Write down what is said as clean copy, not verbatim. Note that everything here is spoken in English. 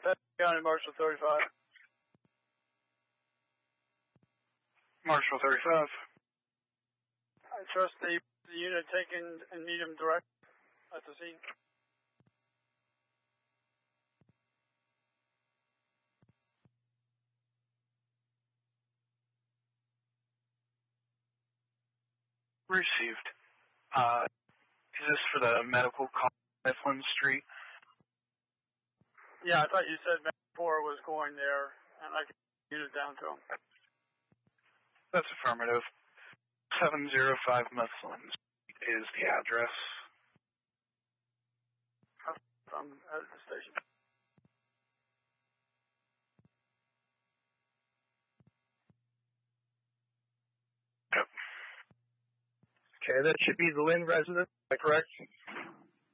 County Marshal 35. Marshal 35. I trust the unit taken and meet him direct at the scene. Received. Is this for the medical call at Flynn Street? Yeah, I thought you said Med 4 was going there, and I could unit down to him. That's affirmative. 705 Mifflin Street is the address. I'm at the station. Yep. Okay, that should be the Lynn resident, is that correct?